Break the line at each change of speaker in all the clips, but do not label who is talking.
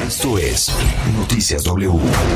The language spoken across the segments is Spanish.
Esto es Noticias W.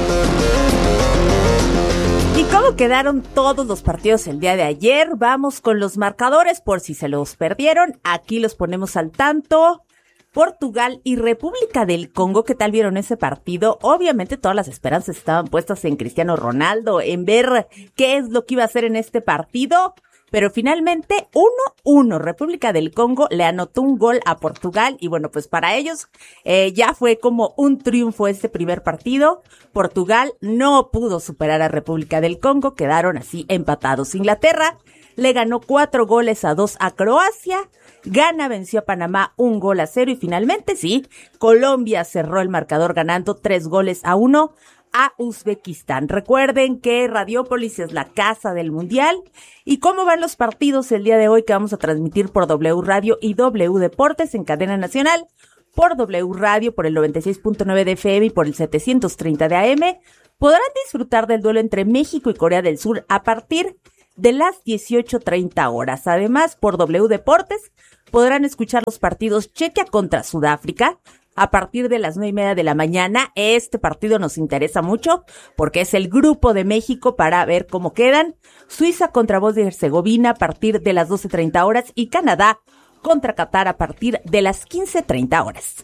¿Y cómo quedaron todos los partidos el día de ayer? Vamos con los marcadores por si se los perdieron. Aquí los ponemos al tanto. Portugal y República del Congo, ¿qué tal vieron ese partido? Obviamente todas las esperanzas estaban puestas en Cristiano Ronaldo, en ver qué es lo que iba a hacer en este partido, pero finalmente 1-1, República del Congo le anotó un gol a Portugal y bueno, pues para ellos ya fue como un triunfo este primer partido. Portugal no pudo superar a República del Congo, quedaron así empatados. Inglaterra le ganó 4-2 a Croacia. Ghana venció a Panamá 1-0 y finalmente sí, Colombia cerró el marcador ganando 3-1 a Uzbekistán. Recuerden que Radiópolis es la casa del Mundial. ¿Y cómo van los partidos el día de hoy que vamos a transmitir por W Radio y W Deportes en cadena nacional? Por W Radio, por el 96.9 de FM y por el 730 de AM. Podrán disfrutar del duelo entre México y Corea del Sur a partir de las 18:30 horas. Además, por W Deportes podrán escuchar los partidos Chequia contra Sudáfrica a partir de las 9:30 de la mañana. Este partido nos interesa mucho porque es el grupo de México para ver cómo quedan. Suiza contra Bosnia y Herzegovina a partir de las 12:30 horas y Canadá contra Qatar a partir de las 15:30 horas.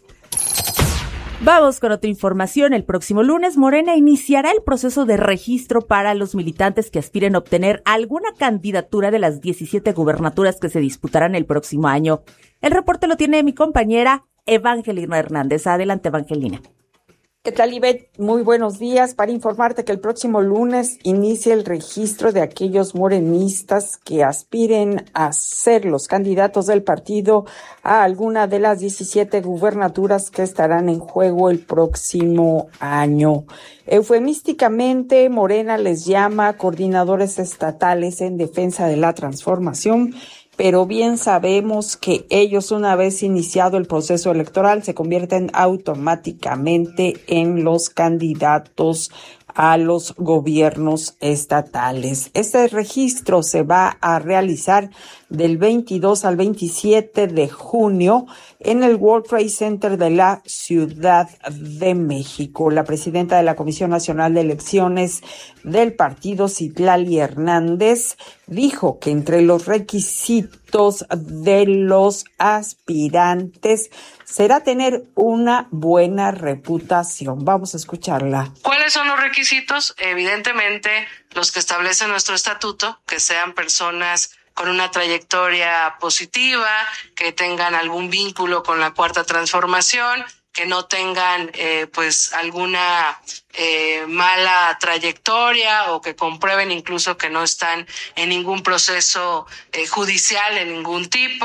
Vamos con otra información. El próximo lunes, Morena iniciará el proceso de registro para los militantes que aspiren a obtener alguna candidatura de las 17 gubernaturas que se disputarán el próximo año. El reporte lo tiene mi compañera Evangelina Hernández. Adelante, Evangelina.
¿Qué tal, Ivette? Muy buenos días. Para informarte que el próximo lunes inicia el registro de aquellos morenistas que aspiren a ser los candidatos del partido a alguna de las 17 gubernaturas que estarán en juego el próximo año. Eufemísticamente, Morena les llama coordinadores estatales en defensa de la transformación, pero bien sabemos que ellos, una vez iniciado el proceso electoral, se convierten automáticamente en los candidatos a los gobiernos estatales. Este registro se va a realizar del 22 al 27 de junio en el World Trade Center de la Ciudad de México. La presidenta de la Comisión Nacional de Elecciones del partido, Citlali Hernández, dijo que entre los requisitos de los aspirantes será tener una buena reputación. Vamos a escucharla.
¿Cuáles son los requisitos? Evidentemente, los que establece nuestro estatuto, que sean personas con una trayectoria positiva, que tengan algún vínculo con la Cuarta Transformación, que no tengan alguna mala trayectoria o que comprueben incluso que no están en ningún proceso judicial de ningún tipo.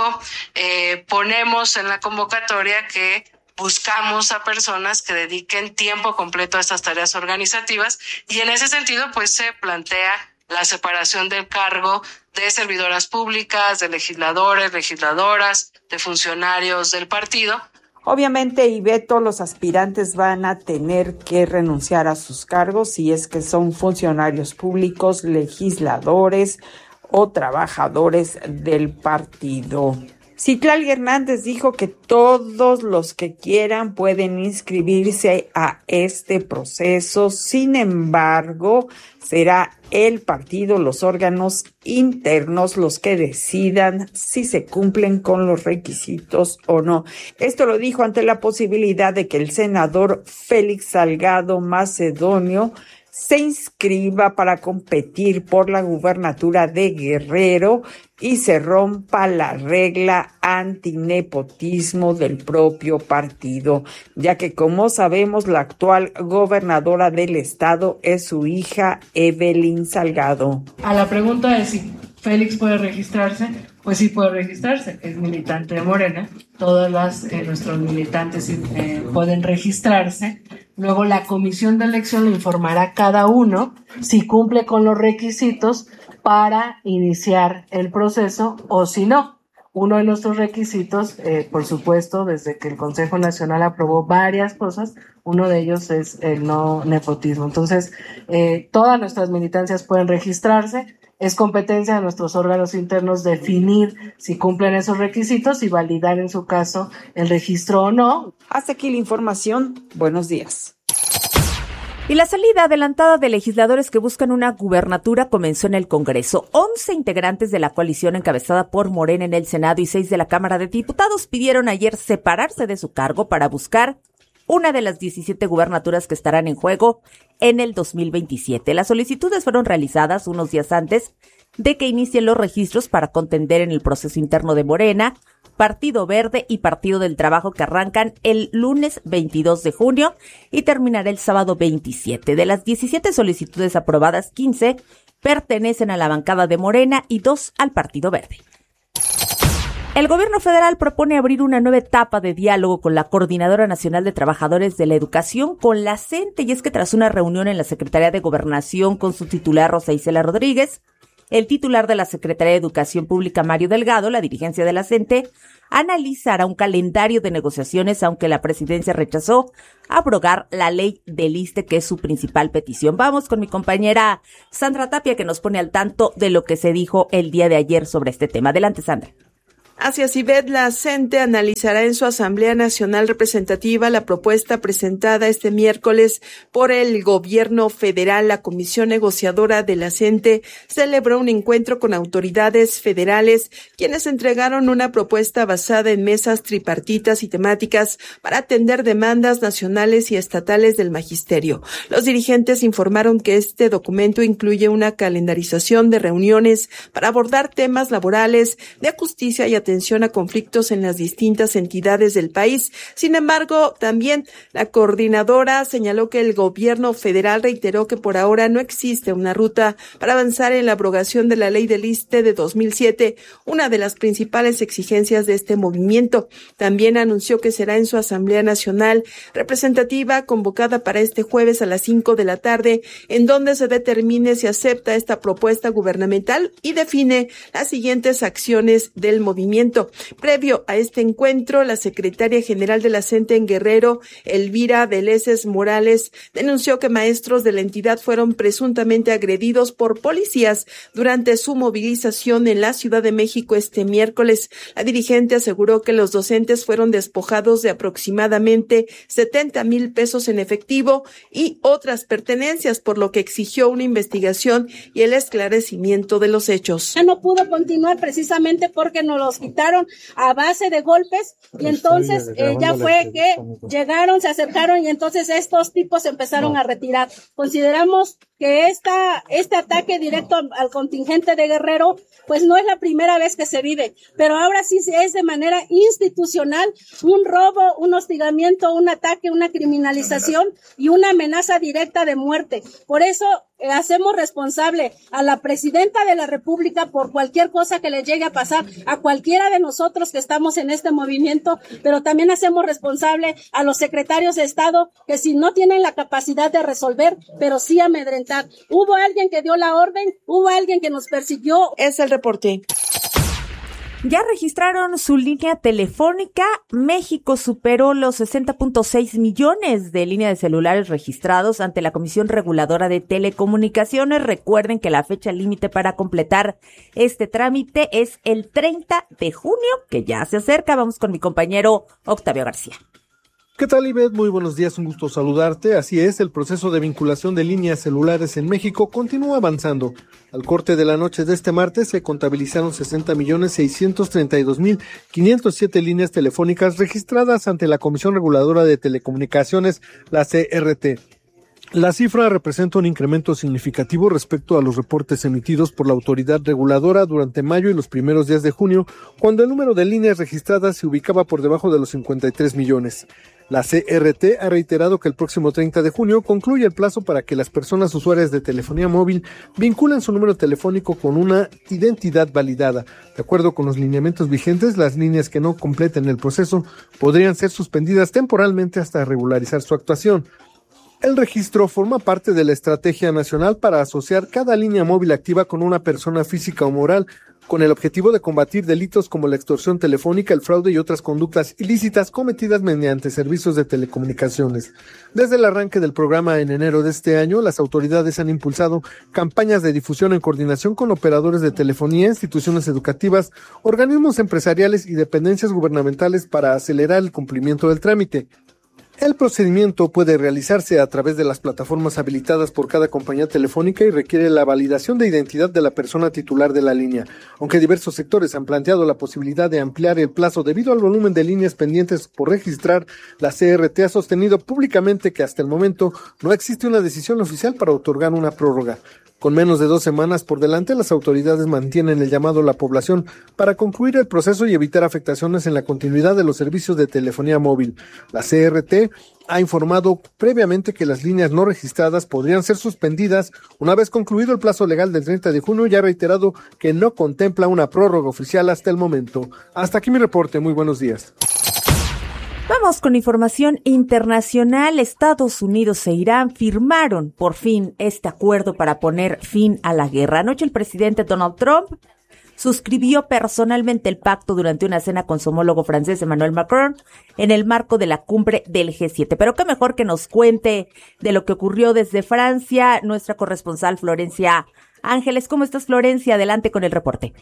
Ponemos en la convocatoria que buscamos a personas que dediquen tiempo completo a estas tareas organizativas y en ese sentido pues se plantea la separación del cargo de servidoras públicas, de legisladores, legisladoras, de funcionarios del partido.
Obviamente, Ivette, todos los aspirantes van a tener que renunciar a sus cargos si es que son funcionarios públicos, legisladores o trabajadores del partido. Citlali Hernández dijo que todos los que quieran pueden inscribirse a este proceso. Sin embargo, será el partido, los órganos internos, los que decidan si se cumplen con los requisitos o no. Esto lo dijo ante la posibilidad de que el senador Félix Salgado Macedonio se inscriba para competir por la gubernatura de Guerrero y se rompa la regla antinepotismo del propio partido, ya que, como sabemos, la actual gobernadora del estado es su hija Evelyn Salgado.
A la pregunta de si Félix puede registrarse, pues sí puede registrarse, es militante de Morena, nuestros militantes pueden registrarse. Luego la comisión de elección le informará a cada uno si cumple con los requisitos para iniciar el proceso o si no. Uno de nuestros requisitos, por supuesto, desde que el Consejo Nacional aprobó varias cosas, uno de ellos es el no nepotismo. Entonces, todas nuestras militancias pueden registrarse. Es competencia de nuestros órganos internos definir si cumplen esos requisitos y validar en su caso el registro o no.
Hasta aquí la información. Buenos días.
Y la salida adelantada de legisladores que buscan una gubernatura comenzó en el Congreso. 11 integrantes de la coalición encabezada por Morena en el Senado y 6 de la Cámara de Diputados pidieron ayer separarse de su cargo para buscar una de las 17 gubernaturas que estarán en juego en el 2027. Las solicitudes fueron realizadas unos días antes de que inicien los registros para contender en el proceso interno de Morena, Partido Verde y Partido del Trabajo, que arrancan el lunes 22 de junio y terminará el sábado 27. De las 17 solicitudes aprobadas, 15 pertenecen a la bancada de Morena y 2 al Partido Verde. El gobierno federal propone abrir una nueva etapa de diálogo con la Coordinadora Nacional de Trabajadores de la Educación, con la CENTE, y es que tras una reunión en la Secretaría de Gobernación con su titular Rosa Isela Rodríguez, el titular de la Secretaría de Educación Pública Mario Delgado, la dirigencia de la CENTE, analizará un calendario de negociaciones, aunque la presidencia rechazó abrogar la ley del ISSSTE, que es su principal petición. Vamos con mi compañera Sandra Tapia, que nos pone al tanto de lo que se dijo el día de ayer sobre este tema. Adelante, Sandra.
Así es, Ivette, la CENTE analizará en su Asamblea Nacional Representativa la propuesta presentada este miércoles por el gobierno federal. La comisión negociadora de la CENTE celebró un encuentro con autoridades federales, quienes entregaron una propuesta basada en mesas tripartitas y temáticas para atender demandas nacionales y estatales del magisterio. Los dirigentes informaron que este documento incluye una calendarización de reuniones para abordar temas laborales, de justicia y atención a conflictos en las distintas entidades del país. Sin embargo, también la coordinadora señaló que el gobierno federal reiteró que por ahora no existe una ruta para avanzar en la abrogación de la ley del ISSSTE de 2007, una de las principales exigencias de este movimiento. También anunció que será en su Asamblea Nacional Representativa, convocada para este jueves a las 5 de la tarde, en donde se determine si acepta esta propuesta gubernamental y define las siguientes acciones del movimiento. Previo a este encuentro, la secretaria general de la CENTE en Guerrero, Elvira Deleces Morales, denunció que maestros de la entidad fueron presuntamente agredidos por policías durante su movilización en la Ciudad de México este miércoles. La dirigente aseguró que los docentes fueron despojados de aproximadamente 70,000 pesos en efectivo y otras pertenencias, por lo que exigió una investigación y el esclarecimiento de los hechos.
Ya no pudo continuar precisamente porque nos los quitaron a base de golpes y entonces ya fue que llegaron, se acercaron y entonces estos tipos empezaron a retirar. Consideramos que este ataque directo al contingente de Guerrero pues no es la primera vez que se vive, pero ahora sí es de manera institucional un robo, un hostigamiento, un ataque, una criminalización y una amenaza directa de muerte. Por eso hacemos responsable a la presidenta de la República por cualquier cosa que le llegue a pasar a cualquiera de nosotros que estamos en este movimiento, pero también hacemos responsable a los secretarios de Estado que si no tienen la capacidad de resolver, pero sí amedrentar. Hubo alguien que dio la orden, hubo alguien que nos persiguió.
Es el reporte.
Ya registraron su línea telefónica. México superó los 60.6 millones de líneas de celulares registrados ante la Comisión Reguladora de Telecomunicaciones. Recuerden que la fecha límite para completar este trámite es el 30 de junio, que ya se acerca. Vamos con mi compañero Octavio García.
¿Qué tal, Ivette? Muy buenos días, un gusto saludarte. Así es, el proceso de vinculación de líneas celulares en México continúa avanzando. Al corte de la noche de este martes se contabilizaron 60.632.507 líneas telefónicas registradas ante la Comisión Reguladora de Telecomunicaciones, la CRT. La cifra representa un incremento significativo respecto a los reportes emitidos por la autoridad reguladora durante mayo y los primeros días de junio, cuando el número de líneas registradas se ubicaba por debajo de los 53 millones. La CRT ha reiterado que el próximo 30 de junio concluye el plazo para que las personas usuarias de telefonía móvil vinculen su número telefónico con una identidad validada. De acuerdo con los lineamientos vigentes, las líneas que no completen el proceso podrían ser suspendidas temporalmente hasta regularizar su actuación. El registro forma parte de la estrategia nacional para asociar cada línea móvil activa con una persona física o moral, con el objetivo de combatir delitos como la extorsión telefónica, el fraude y otras conductas ilícitas cometidas mediante servicios de telecomunicaciones. Desde el arranque del programa en enero de este año, las autoridades han impulsado campañas de difusión en coordinación con operadores de telefonía, instituciones educativas, organismos empresariales y dependencias gubernamentales para acelerar el cumplimiento del trámite. El procedimiento puede realizarse a través de las plataformas habilitadas por cada compañía telefónica y requiere la validación de identidad de la persona titular de la línea. Aunque diversos sectores han planteado la posibilidad de ampliar el plazo debido al volumen de líneas pendientes por registrar, la CRT ha sostenido públicamente que hasta el momento no existe una decisión oficial para otorgar una prórroga. Con menos de 2 semanas por delante, las autoridades mantienen el llamado a la población para concluir el proceso y evitar afectaciones en la continuidad de los servicios de telefonía móvil. La CRT ha informado previamente que las líneas no registradas podrían ser suspendidas una vez concluido el plazo legal del 30 de junio y ha reiterado que no contempla una prórroga oficial hasta el momento. Hasta aquí mi reporte. Muy buenos días.
Vamos con información internacional. Estados Unidos e Irán firmaron por fin este acuerdo para poner fin a la guerra. Anoche el presidente Donald Trump suscribió personalmente el pacto durante una cena con su homólogo francés Emmanuel Macron en el marco de la cumbre del G7. Pero qué mejor que nos cuente de lo que ocurrió desde Francia nuestra corresponsal Florencia Ángeles. ¿Cómo estás, Florencia? Adelante con el reporte.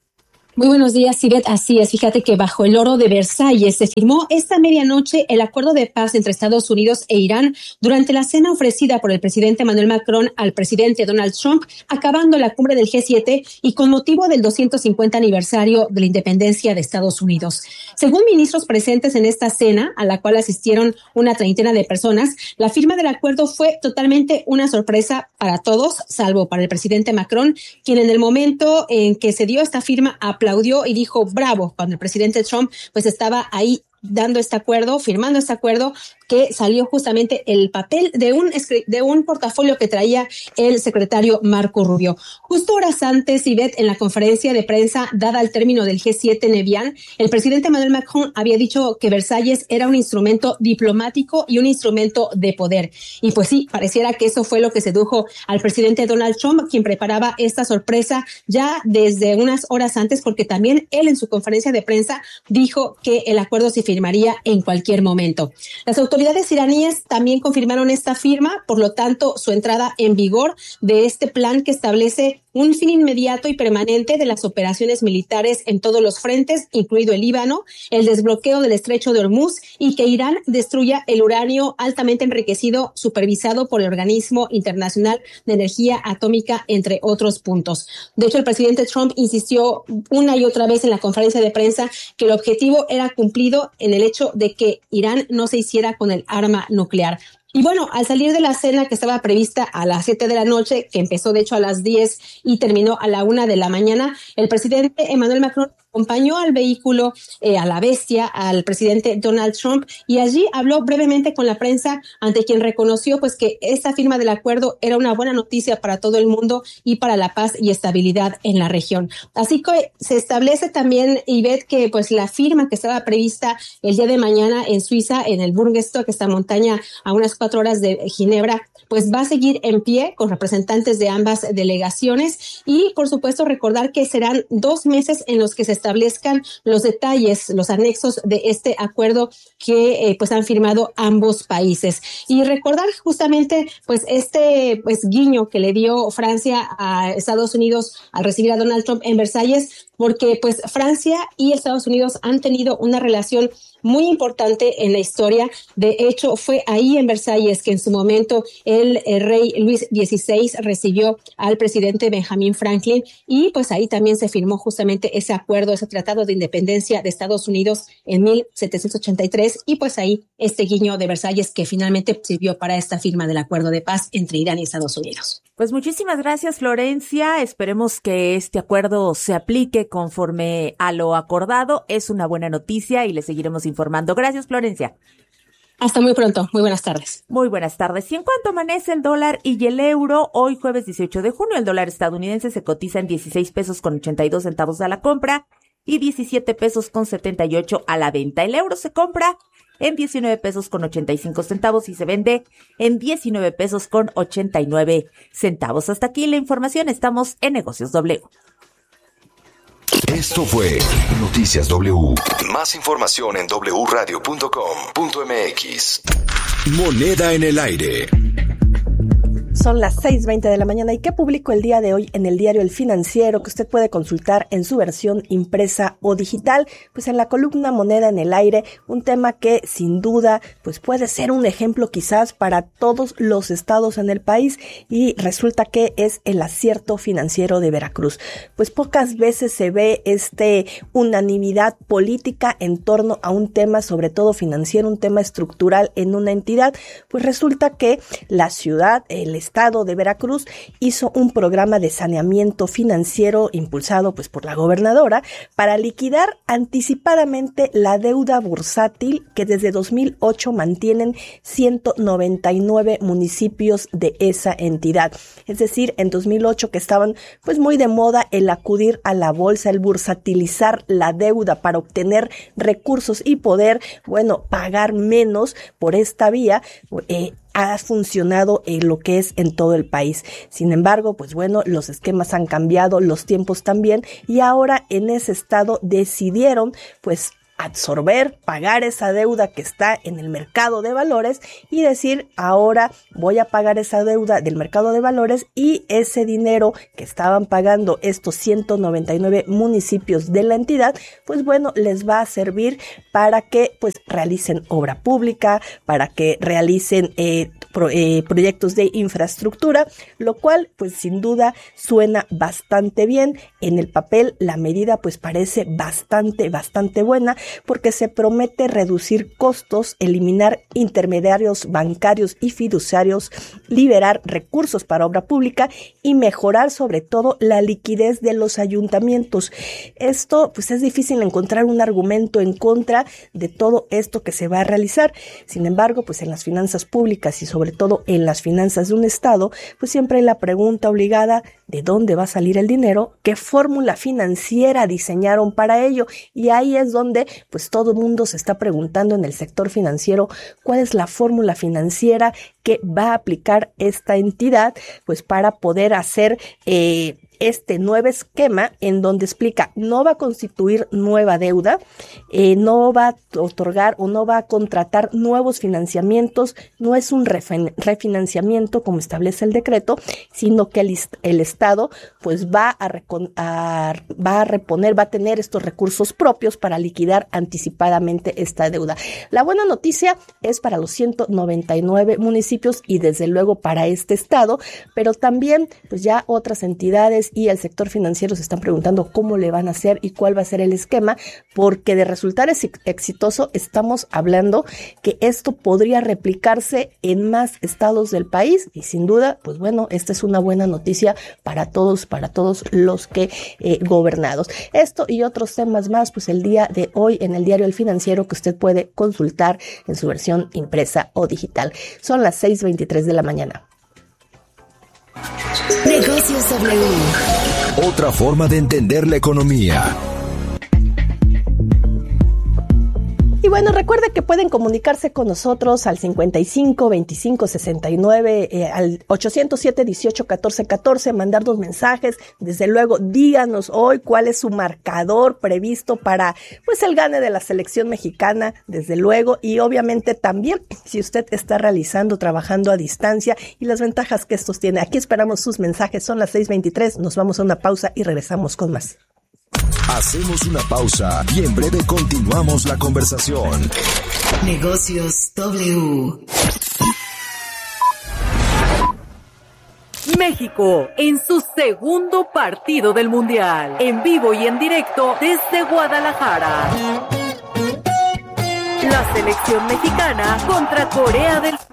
Muy buenos días, Ivette. Así es, fíjate que bajo el oro de Versalles se firmó esta medianoche el acuerdo de paz entre Estados Unidos e Irán durante la cena ofrecida por el presidente Emmanuel Macron al presidente Donald Trump, acabando la cumbre del G7 y con motivo del 250 aniversario de la independencia de Estados Unidos. Según ministros presentes en esta cena, a la cual asistieron una treintena de personas, la firma del acuerdo fue totalmente una sorpresa para todos, salvo para el presidente Macron, quien en el momento en que se dio esta firma aplaudió y dijo bravo cuando el presidente Trump pues estaba ahí dando este acuerdo, firmando este acuerdo, que salió justamente el papel de un portafolio que traía el secretario Marco Rubio. Justo horas antes, Ivette, en la conferencia de prensa dada al término del G7 en Evian, el presidente Emmanuel Macron había dicho que Versalles era un instrumento diplomático y un instrumento de poder. Y pues sí, pareciera que eso fue lo que sedujo al presidente Donald Trump, quien preparaba esta sorpresa ya desde unas horas antes, porque también él en su conferencia de prensa dijo que el acuerdo se firmaría en cualquier momento. Las autoridades iraníes también confirmaron esta firma, por lo tanto, su entrada en vigor de este plan que establece un fin inmediato y permanente de las operaciones militares en todos los frentes, incluido el Líbano, el desbloqueo del estrecho de Hormuz y que Irán destruya el uranio altamente enriquecido supervisado por el Organismo Internacional de Energía Atómica, entre otros puntos. De hecho, el presidente Trump insistió una y otra vez en la conferencia de prensa que el objetivo era cumplido en el hecho de que Irán no se hiciera con el arma nuclear. Y bueno, al salir de la cena que estaba prevista a las 7 de la noche, que empezó de hecho a las 10 y terminó a la 1 de la mañana, el presidente Emmanuel Macron acompañó al vehículo, a la bestia, al presidente Donald Trump, y allí habló brevemente con la prensa, ante quien reconoció pues que esta firma del acuerdo era una buena noticia para todo el mundo y para la paz y estabilidad en la región. Así que se establece también, Ivette, que pues la firma que estaba prevista el día de mañana en Suiza, en el Burgenstock, esta montaña a unas 4 horas de Ginebra, pues va a seguir en pie con representantes de ambas delegaciones y, por supuesto, recordar que serán 2 meses en los que se establezcan los detalles, los anexos de este acuerdo que pues han firmado ambos países. Y recordar justamente pues este guiño que le dio Francia a Estados Unidos al recibir a Donald Trump en Versalles, porque pues Francia y Estados Unidos han tenido una relación muy importante en la historia. De hecho, fue ahí en Versalles que en su momento el rey Luis XVI recibió al presidente Benjamin Franklin y pues ahí también se firmó justamente ese acuerdo, ese tratado de independencia de Estados Unidos en 1783 y pues ahí este guiño de Versalles que finalmente sirvió para esta firma del acuerdo de paz entre Irán y Estados Unidos.
Pues muchísimas gracias, Florencia. Esperemos que este acuerdo se aplique conforme a lo acordado. Es una buena noticia y le seguiremos informando. Gracias, Florencia.
Hasta muy pronto. Muy buenas tardes.
Muy buenas tardes. ¿Y en cuánto amanece el dólar y el euro? Hoy jueves 18 de junio, el dólar estadounidense se cotiza en 16 pesos con 82 centavos a la compra y 17 pesos con 78 a la venta. El euro se compra en 19 pesos con 85 centavos y se vende en 19 pesos con 89 centavos. Hasta aquí la información. Estamos en Negocios W.
Esto fue Noticias W. Más información en wradio.com.mx. Moneda en el aire.
Son las 6:20 de la mañana. ¿Y qué publicó el día de hoy en el diario El Financiero, que usted puede consultar en su versión impresa o digital? Pues en la columna Moneda en el aire, un tema que sin duda pues puede ser un ejemplo quizás para todos los estados en el país, y resulta que es el acierto financiero de Veracruz. Pues pocas veces se ve unanimidad política en torno a un tema, sobre todo financiero, un tema estructural en una entidad. Pues resulta que la ciudad, el estado de Veracruz, hizo un programa de saneamiento financiero impulsado pues por la gobernadora para liquidar anticipadamente la deuda bursátil que desde 2008 mantienen 199 municipios de esa entidad. Es decir, en 2008, que estaban pues muy de moda el acudir a la bolsa, el bursatilizar la deuda para obtener recursos y poder, pagar menos por esta vía, ha funcionado lo que es en todo el país. Sin embargo, los esquemas han cambiado, los tiempos también, y ahora en ese estado decidieron absorber, pagar esa deuda que está en el mercado de valores y decir, ahora voy a pagar esa deuda del mercado de valores, y ese dinero que estaban pagando estos 199 municipios de la entidad, les va a servir para que realicen obra pública, para que realicen proyectos de infraestructura, lo cual sin duda suena bastante bien. En el papel la medida parece bastante buena, porque se promete reducir costos, eliminar intermediarios bancarios y fiduciarios, liberar recursos para obra pública y mejorar sobre todo la liquidez de los ayuntamientos. Esto es difícil encontrar un argumento en contra de todo esto que se va a realizar. Sin embargo, en las finanzas públicas y sobre todo en las finanzas de un estado, siempre hay la pregunta obligada: ¿de dónde va a salir el dinero? ¿Qué fórmula financiera diseñaron para ello? Y ahí es donde todo el mundo se está preguntando en el sector financiero, ¿cuál es la fórmula financiera que va a aplicar esta entidad para poder hacer este nuevo esquema, en donde explica, no va a constituir nueva deuda, no va a otorgar o no va a contratar nuevos financiamientos, no es un refinanciamiento como establece el decreto, sino que el Estado va a reponer, va a tener estos recursos propios para liquidar anticipadamente esta deuda. La buena noticia es para los 199 municipios y desde luego para este estado, pero también ya otras entidades y el sector financiero se están preguntando cómo le van a hacer y cuál va a ser el esquema, porque de resultar exitoso estamos hablando que esto podría replicarse en más estados del país, y sin duda, esta es una buena noticia para todos los que gobernados. Esto y otros temas más, el día de hoy en el diario El Financiero, que usted puede consultar en su versión impresa o digital. Son las 6:23 de la mañana.
Negocios W. Otra forma de entender la economía.
Y recuerde que pueden comunicarse con nosotros al 55 25 69, al 807 18 14 14, mandarnos mensajes. Desde luego, díganos hoy cuál es su marcador previsto para el gane de la selección mexicana, desde luego, y obviamente también si usted está trabajando a distancia y las ventajas que estos tiene. Aquí esperamos sus mensajes. Son las 6:23, nos vamos a una pausa y regresamos con más.
Hacemos una pausa y en breve continuamos la conversación.
Negocios W.
México en su segundo partido del Mundial, en vivo y en directo desde Guadalajara. La selección mexicana contra Corea del Sur.